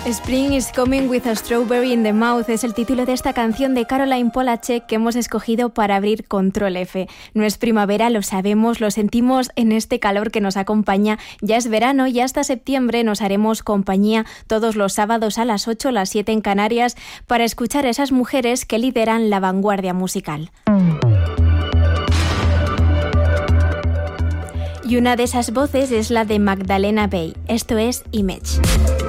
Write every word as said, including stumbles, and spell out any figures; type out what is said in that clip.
Spring is coming with a strawberry in the mouth es el título de esta canción de Caroline Polachek que hemos escogido para abrir Control F. No es primavera, lo sabemos, lo sentimos en este calor que nos acompaña. Ya es verano y hasta septiembre nos haremos compañía todos los sábados a las ocho, las siete en Canarias, para escuchar a esas mujeres que lideran la vanguardia musical. Y una de esas voces es la de Magdalena Bay. Esto es Image.